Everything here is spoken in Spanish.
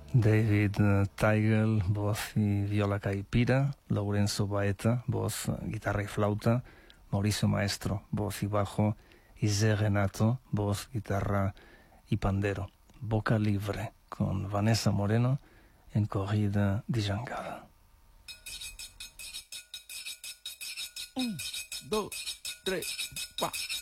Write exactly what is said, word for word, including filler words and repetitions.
David Teigel, voz y viola caipira, Lorenzo Baeta, voz, guitarra y flauta, Mauricio Maestro, voz y bajo, y Zé Renato, voz, guitarra y pandero. Boca Libre, con Vanessa Moreno en Corrida de Jangada. Un, dos, tres, cuatro.